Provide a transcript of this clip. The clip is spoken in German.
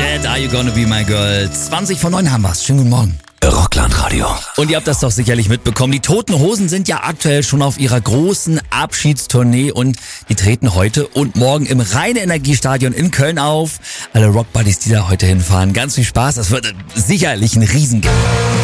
Jet, Are You Gonna Be My Girl? 20:09 haben wir's. Schönen guten Morgen. Rockland-Radio. Und ihr habt das doch sicherlich mitbekommen. Die Toten Hosen sind ja aktuell schon auf ihrer großen Abschiedstournee und die treten heute und morgen im Rhein-Energiestadion in Köln auf. Alle Rockbuddies, die da heute hinfahren, ganz viel Spaß. Das wird sicherlich ein Riesen.